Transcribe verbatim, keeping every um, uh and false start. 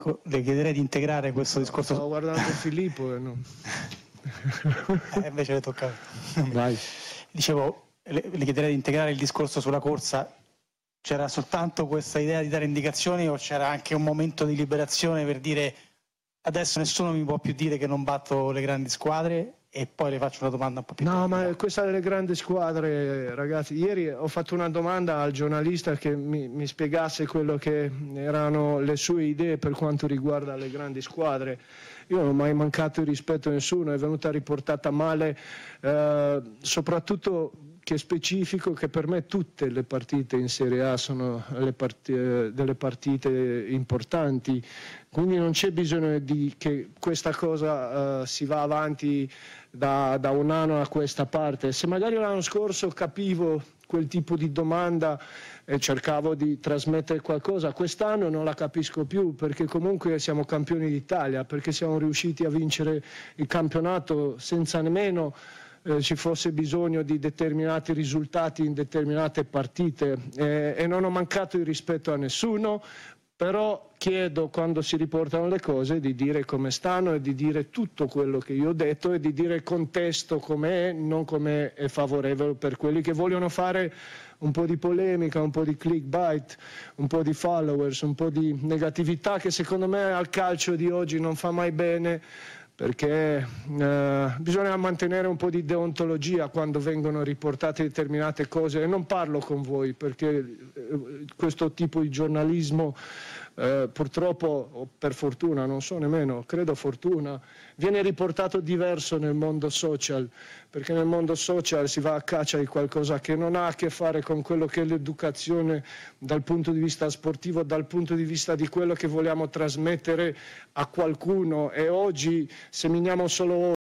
Le chiederei di integrare questo discorso. Stavo guardando Filippo e no. eh, invece le tocca. Vai. Dicevo, le, le chiederei di integrare il discorso sulla corsa. C'era soltanto questa idea di dare indicazioni o c'era anche un momento di liberazione per dire adesso nessuno mi può più dire che non batto le grandi squadre? E poi le faccio una domanda un po' più No, tecnica. ma questa delle grandi squadre, ragazzi, ieri ho fatto una domanda al giornalista che mi, mi spiegasse quello che erano le sue idee per quanto riguarda le grandi squadre. Io non ho mai mancato il rispetto a nessuno, è venuta riportata male, eh, soprattutto che è specifico che per me tutte le partite in Serie A sono le partite, delle partite importanti, quindi non c'è bisogno di che questa cosa uh, si va avanti da, da un anno a questa parte. Se magari l'anno scorso capivo quel tipo di domanda e cercavo di trasmettere qualcosa, quest'anno non la capisco più, perché comunque siamo campioni d'Italia, perché siamo riusciti a vincere il campionato senza nemmeno Eh, ci fosse bisogno di determinati risultati in determinate partite, eh, e non ho mancato il rispetto a nessuno, però chiedo, quando si riportano le cose, di dire come stanno e di dire tutto quello che io ho detto e di dire il contesto com'è, non come è favorevole per quelli che vogliono fare un po' di polemica, un po' di clickbait, un po' di followers, un po' di negatività che secondo me al calcio di oggi non fa mai bene, perché eh, bisogna mantenere un po' di deontologia quando vengono riportate determinate cose, e non parlo con voi perché eh, questo tipo di giornalismo eh, purtroppo, o per fortuna, non so nemmeno, credo fortuna, viene riportato diverso nel mondo social, perché nel mondo social si va a caccia di qualcosa che non ha a che fare con quello che è l'educazione dal punto di vista sportivo, dal punto di vista di quello che vogliamo trasmettere a qualcuno, e oggi seminiamo solo